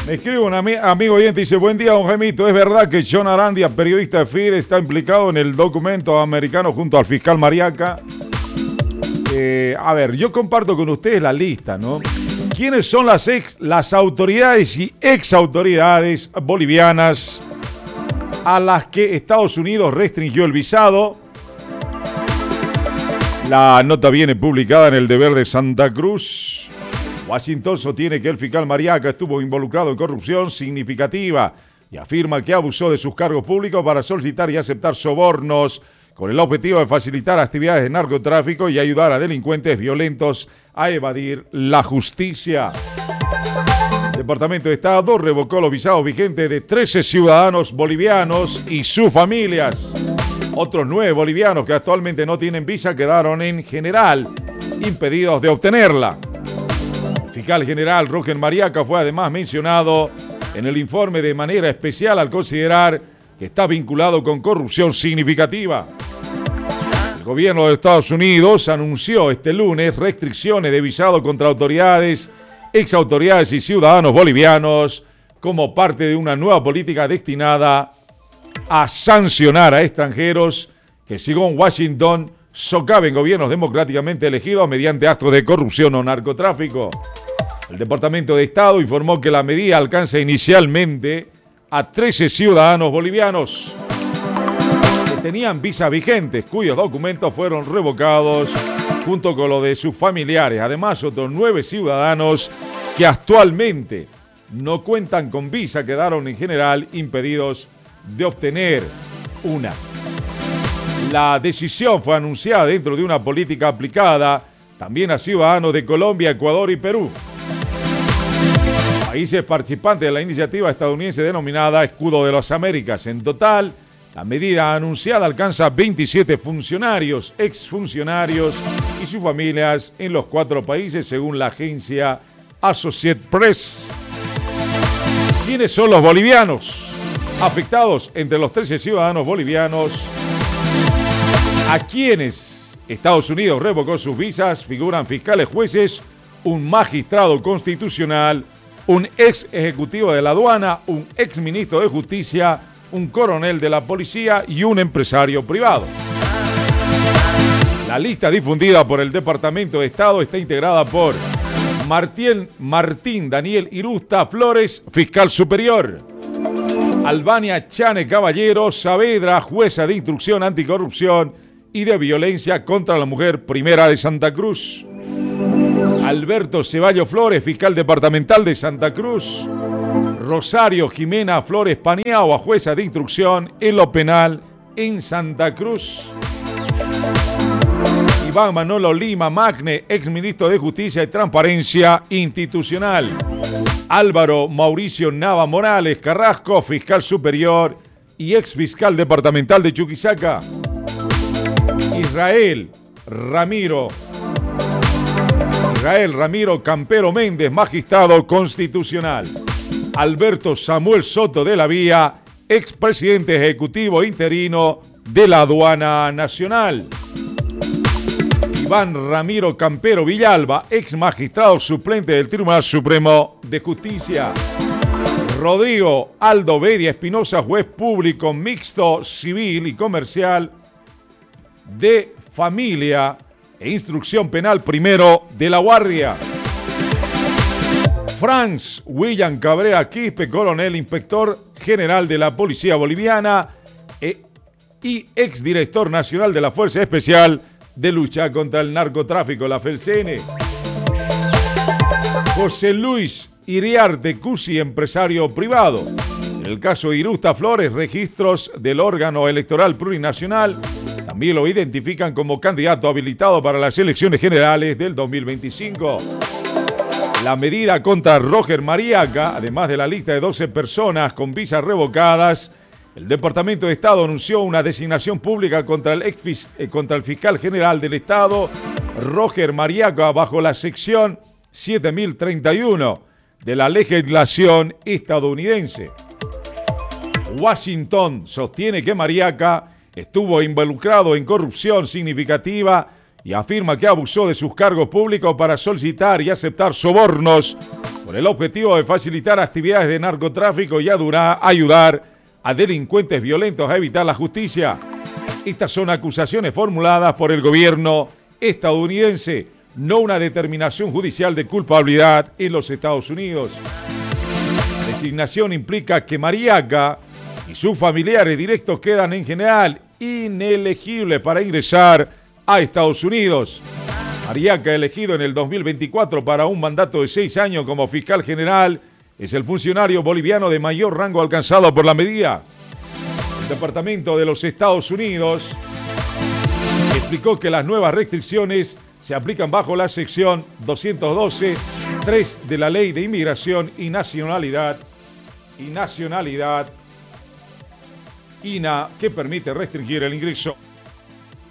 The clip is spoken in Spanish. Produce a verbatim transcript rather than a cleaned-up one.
Me escribe un ami- amigo oyente y dice: buen día, don Jaimito. ¿Es verdad que John Arandia, periodista de F I D E, está implicado en el documento americano junto al fiscal Mariaca? Eh, a ver, yo comparto con ustedes la lista, ¿no? ¿Quiénes son las, ex, las autoridades y exautoridades bolivianas a las que Estados Unidos restringió el visado? La nota viene publicada en El Deber de Santa Cruz. Washington sostiene que el fiscal Mariaca estuvo involucrado en corrupción significativa y afirma que abusó de sus cargos públicos para solicitar y aceptar sobornos con el objetivo de facilitar actividades de narcotráfico y ayudar a delincuentes violentos a evadir la justicia. El Departamento de Estado revocó los visados vigentes de trece ciudadanos bolivianos y sus familias. Otros nueve bolivianos que actualmente no tienen visa quedaron en general impedidos de obtenerla. El fiscal general Roger Mariaca fue además mencionado en el informe de manera especial al considerar que está vinculado con corrupción significativa. El gobierno de Estados Unidos anunció este lunes restricciones de visado contra autoridades, exautoridades y ciudadanos bolivianos como parte de una nueva política destinada a sancionar a extranjeros que, según Washington, socaven gobiernos democráticamente elegidos mediante actos de corrupción o narcotráfico. El Departamento de Estado informó que la medida alcanza inicialmente a trece ciudadanos bolivianos que tenían visas vigentes, cuyos documentos fueron revocados junto con los de sus familiares. Además, otros nueve ciudadanos que actualmente no cuentan con visa quedaron en general impedidos de obtener una. La decisión fue anunciada dentro de una política aplicada también a ciudadanos de Colombia, Ecuador y Perú, países participantes de la iniciativa estadounidense denominada Escudo de las Américas. En total, la medida anunciada alcanza a veintisiete funcionarios, exfuncionarios y sus familias en los cuatro países, según la agencia Associated Press. ¿Quiénes son los bolivianos afectados? Entre los trece ciudadanos bolivianos a quienes Estados Unidos revocó sus visas figuran fiscales, jueces, un magistrado constitucional, un ex ejecutivo de la aduana, un ex ministro de justicia, un coronel de la policía y un empresario privado. La lista difundida por el Departamento de Estado está integrada por Martín, Martín Daniel Irusta Flores, fiscal superior; Albania Chane Caballero Saavedra, jueza de instrucción anticorrupción y de violencia contra la mujer, primera de Santa Cruz; Alberto Ceballos Flores, fiscal departamental de Santa Cruz; Rosario Jimena Flores Paniagua, jueza de instrucción en lo penal en Santa Cruz; Iván Manolo Lima Magne, exministro de Justicia y Transparencia Institucional; Álvaro Mauricio Nava Morales Carrasco, fiscal superior y exfiscal departamental de Chuquisaca; Israel Ramiro Israel Ramiro Campero Méndez, magistrado constitucional; Alberto Samuel Soto de la Vía, expresidente ejecutivo interino de la Aduana Nacional; Iván Ramiro Campero Villalba, ex magistrado suplente del Tribunal Supremo de Justicia; Rodrigo Aldo Bedia Espinosa, juez público mixto civil y comercial de familia e instrucción penal primero de La Guardia; Franz William Cabrera Quispe, coronel inspector general de la Policía Boliviana e, y exdirector nacional de la Fuerza Especial de Lucha contra el Narcotráfico, la FELCN; José Luis Iriarte Cusi, empresario privado. En el caso de Irusta Flores, registros del órgano electoral plurinacional también lo identifican como candidato habilitado para las elecciones generales del dos mil veinticinco. La medida contra Roger Mariaca, además de la lista de doce personas con visas revocadas, el Departamento de Estado anunció una designación pública contra el, ex, eh, contra el fiscal general del Estado, Roger Mariaca, bajo la sección siete mil treinta y uno de la legislación estadounidense. Washington sostiene que Mariaca estuvo involucrado en corrupción significativa y afirma que abusó de sus cargos públicos para solicitar y aceptar sobornos con el objetivo de facilitar actividades de narcotráfico y ayudar a delincuentes violentos a evitar la justicia. Estas son acusaciones formuladas por el gobierno estadounidense, no una determinación judicial de culpabilidad en los Estados Unidos. La designación implica que Mariaga y sus familiares directos quedan en general inelegibles para ingresar a Estados Unidos. Mariaga, elegido en el dos mil veinticuatro para un mandato de seis años como fiscal general, es el funcionario boliviano de mayor rango alcanzado por la medida. El Departamento de los Estados Unidos explicó que las nuevas restricciones se aplican bajo la sección doscientos doce punto tres de la Ley de Inmigración y Nacionalidad y Nacionalidad I N A, que permite restringir el ingreso